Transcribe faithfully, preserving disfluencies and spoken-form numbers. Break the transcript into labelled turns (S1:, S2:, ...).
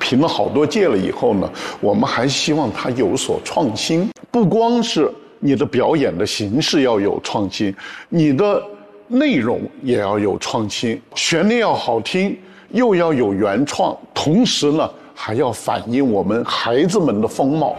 S1: 评了好多届了以后呢，我们还希望它有所创新，不光是你的表演的形式要有创新，你的内容也要有创新，旋律要好听，又要有原创，同时呢还要反映我们孩子们的风貌。